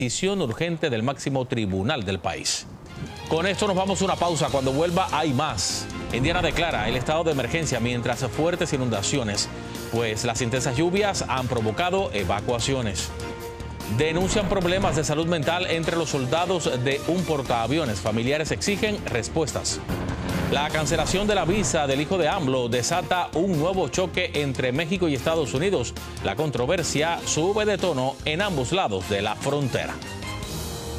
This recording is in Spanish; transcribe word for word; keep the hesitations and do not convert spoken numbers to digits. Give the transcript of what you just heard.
decisión urgente del máximo tribunal del país. Con esto nos vamos a una pausa. Cuando vuelva hay más. Indiana declara el estado de emergencia mientras fuertes inundaciones, pues las intensas lluvias han provocado evacuaciones. Denuncian problemas de salud mental entre los soldados de un portaaviones. Familiares exigen respuestas. La cancelación de la visa del hijo de AMLO desata un nuevo choque entre México y Estados Unidos. La controversia sube de tono en ambos lados de la frontera.